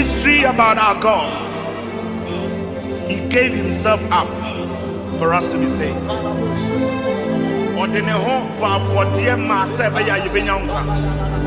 mystery about our God. He gave himself up for us to be saved.